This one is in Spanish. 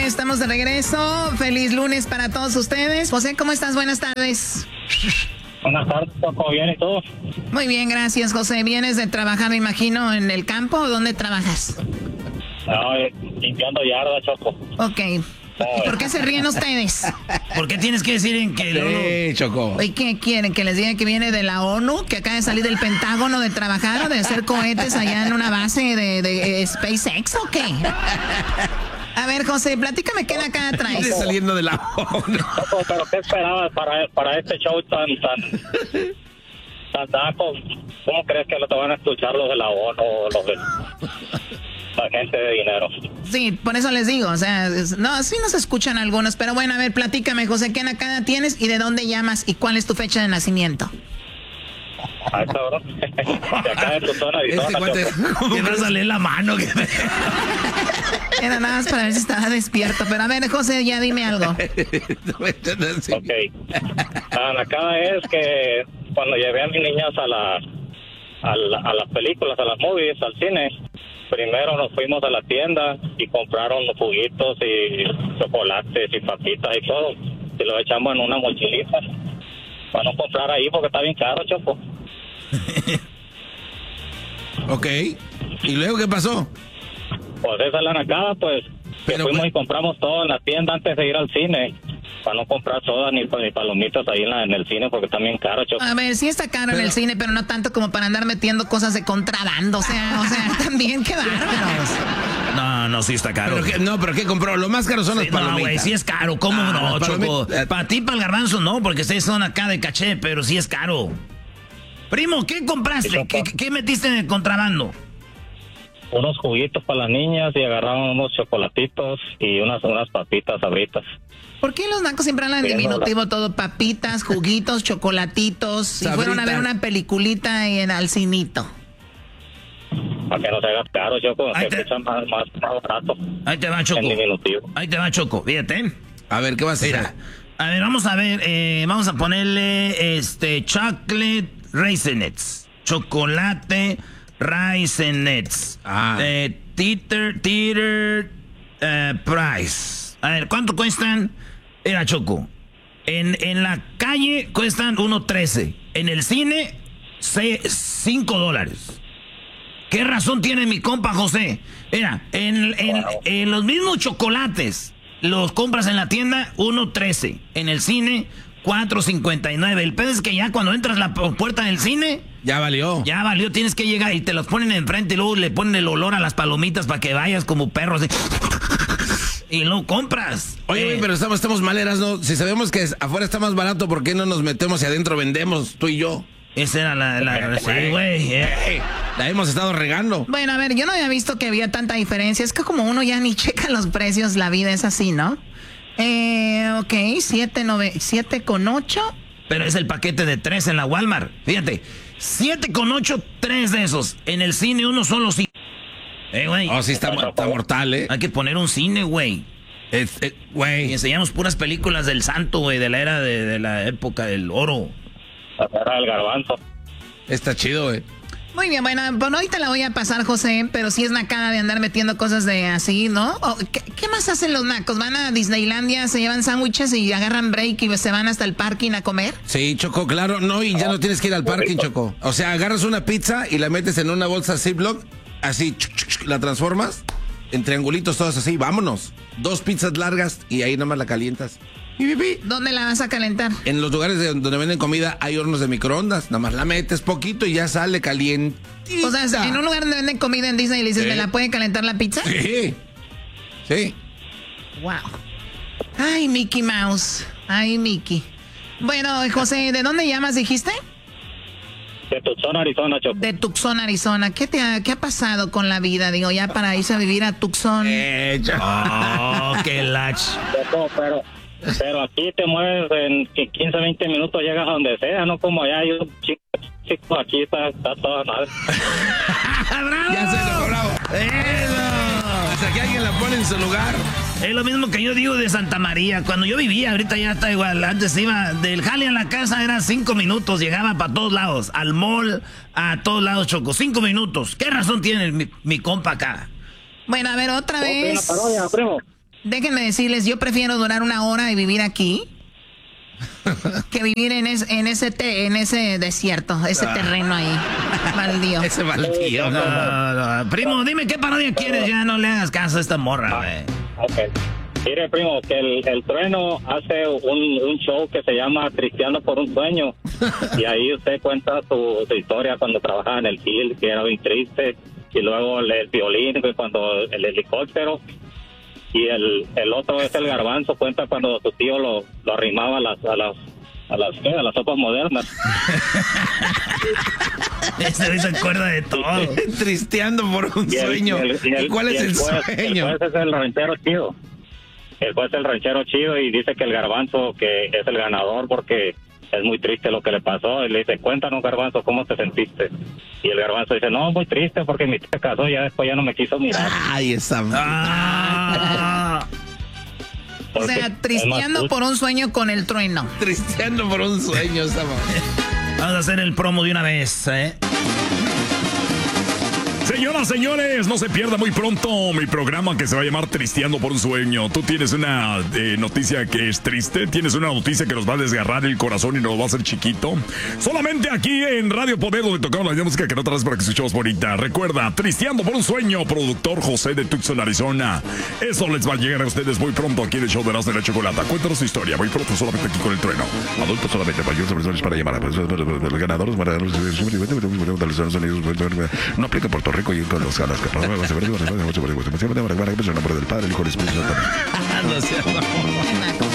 estamos de regreso. Feliz lunes para todos ustedes. José, ¿cómo estás? Buenas tardes. Buenas tardes, ¿cómo bien y todo? Muy bien, gracias, José. ¿Vienes de trabajar, me imagino, en el campo o dónde trabajas? No, limpiando yarda, Choco. Ok. ¿Y por qué se ríen ustedes? ¿Por qué tienes que decir en que Choco. ¿Y qué quieren? ¿Que les diga que viene de la ONU? ¿Que acaba de salir del Pentágono de trabajar o de hacer cohetes allá en una base de SpaceX o qué? A ver, José, platícame qué acá traes. Viene saliendo de la ONU. Choco, pero ¿qué esperabas para este show tan naco? ¿Cómo crees que lo te van a escuchar los de la ONU o los de la gente de dinero? Sí, por eso les digo, o sea, no, sí nos escuchan algunos, pero bueno, a ver, platícame, José, ¿qué nakada tienes y de dónde llamas y cuál es tu fecha de nacimiento? Ah, cabrón. De acá de Tucson, Arizona, Choco. que vas a leer la mano? Era nada más para ver si estaba despierto, pero a ver, José, ya dime algo. Ok. La nakada es que cuando llevé a mis niñas a las películas, a las movies, al cine, primero nos fuimos a la tienda y compraron los juguitos y chocolates y papitas y todo. Y lo echamos en una mochilita para no comprar ahí porque está bien caro, Choco. Ok. ¿Y luego qué pasó? Pues esa es la nakada, pues. Que Pero, fuimos pues, y compramos todo en la tienda antes de ir al cine. Para no comprar soda ni palomitas ahí en el cine porque está bien caro, Choco. A ver, sí está caro en el cine, pero no tanto como para andar metiendo cosas de contrabando, o sea, también qué bárbaros. No, sí está caro. Pero ¿qué compró? Lo más caro son las palomitas. No, güey, sí es caro. ¿Cómo no, las Choco? palomitas. Para ti, para el garbanzo, no, porque ustedes son acá de caché, pero sí es caro. Primo, ¿qué compraste? ¿Qué metiste en el contrabando? Unos juguitos para las niñas y agarraron unos chocolatitos y unas papitas sabritas. ¿Por qué los nacos siempre hablan en diminutivo todo? Papitas, juguitos, chocolatitos. Y fueron a ver una peliculita en al cinito. Para que no se haga caro, Choco, que escuchan más barato. Ahí te va, Choco. En diminutivo. Ahí te va, Choco. Fíjate. A ver, ¿qué vas a hacer? Mira, a ver, vamos a ver. Vamos a ponerle chocolate raisinets. Chocolate raisinets. Teeter price. A ver, ¿cuánto cuestan? Era, Choco. En la calle cuestan $1.13. En el cine, $5. ¿Qué razón tiene mi compa José? Mira, en los mismos chocolates los compras en la tienda $1.13. En el cine $4.59. El pedo es que ya cuando entras a la puerta del cine Ya valió. Tienes que llegar y te los ponen enfrente y luego le ponen el olor a las palomitas para que vayas como perros y luego compras. Oye, pero estamos maleras, ¿no? Si sabemos que afuera está más barato, ¿por qué no nos metemos y adentro vendemos, tú y yo? Esa era la sí, güey. La hemos estado regando. Bueno, a ver, yo no había visto que había tanta diferencia. Es que como uno ya ni checa los precios, la vida es así, ¿no? Ok, 7.8. Pero es el paquete de 3 en la Walmart. Fíjate, 7.8, 3 de esos. En el cine uno solo sí. Güey. Oh, sí, está mortal, ¿eh? Hay que poner un cine, güey. Güey. Y enseñamos puras películas del santo, güey, de la era de la época del oro. La era del garbanzo. Está chido, güey. Muy bien, bueno, ahorita la voy a pasar, José, pero sí es nacada de andar metiendo cosas de así, ¿no? ¿Qué más hacen los nacos? ¿Van a Disneylandia, se llevan sándwiches y agarran break y se van hasta el parking a comer? Sí, Choco, claro, no, y ya no tienes que ir al parking, Choco. O sea, agarras una pizza y la metes en una bolsa Ziploc, así, la transformas en triangulitos todas así, vámonos. 2 pizzas largas y ahí nada más la calientas. ¿Dónde la vas a calentar? En los lugares donde venden comida hay hornos de microondas, nada más la metes poquito y ya sale caliente. O sea, en un lugar donde venden comida en Disney y le dices, ¿me la puede calentar la pizza? Sí. Sí. Wow. Ay, Mickey Mouse. Ay, Mickey. Bueno, José, ¿de dónde llamas, dijiste? De Tucson, Arizona, Choco. De Tucson, Arizona. ¿Qué ha pasado con la vida? Digo, ya para irse a vivir a Tucson. Oh, qué lach. Pero aquí te mueves en 15, 20 minutos, llegas a donde sea, no como allá hay un chico aquí, está toda madre. ¡Bravo! Ya se lo bravo. Hasta que alguien la pone en su lugar. Es lo mismo que yo digo de Santa María. Cuando yo vivía, ahorita ya está igual. Antes iba del jale a la casa, eran 5 minutos. Llegaba para todos lados. Al mall, a todos lados, Choco. 5 minutos. ¿Qué razón tiene mi compa acá? Bueno, a ver, otra vez. Una parodia, primo. Déjenme decirles, yo prefiero durar 1 hora y vivir aquí que vivir en ese desierto, ese terreno ahí, baldío. Ese baldío. No. Primo, dime qué parodia quieres, ya no le hagas caso a esta morra, güey. Ok. Mire, primo, que el Trueno hace un show que se llama Cristiano por un Sueño. Y ahí usted cuenta su historia cuando trabajaba en el Gil, que era bien triste. Y luego el violín, cuando el helicóptero. Y el otro es el Garbanzo, cuenta cuando su tío lo arrimaba a las sopas modernas. Ese se acuerda de todo. Tristeando por un sueño. ¿Cuál es el sueño? El juez es el ranchero chido. El juez es el ranchero chido y dice que el Garbanzo que es el ganador porque es muy triste lo que le pasó. Y le dice, cuéntanos, Garbanzo, ¿cómo te sentiste? Y el Garbanzo dice, no, muy triste porque mi tía se casó y ya después ya no me quiso mirar. Ay, esa... O sea, tristeando por un sueño con el Trueno. Tristeando por un sueño, esa... Vamos a hacer el promo de una vez, ¿eh? Señoras, señores, no se pierda muy pronto mi programa que se va a llamar Tristeando por un Sueño. Tú tienes una noticia que es triste, tienes una noticia que nos va a desgarrar el corazón y nos va a hacer chiquito. Solamente aquí en Radio Poder, donde tocamos la música que no traes para que escuchemos bonita. Recuerda, Tristeando por un Sueño, productor José de Tucson, Arizona. Eso les va a llegar a ustedes muy pronto aquí en el show de Erasmo y la Chocolata. Cuéntanos su historia, muy pronto solamente aquí con el Trueno. Adultos solamente, mayores para llamar a los ganadores. No aplica en Puerto Rico y con los ganas que del Padre, el Hijo del Espíritu Santo.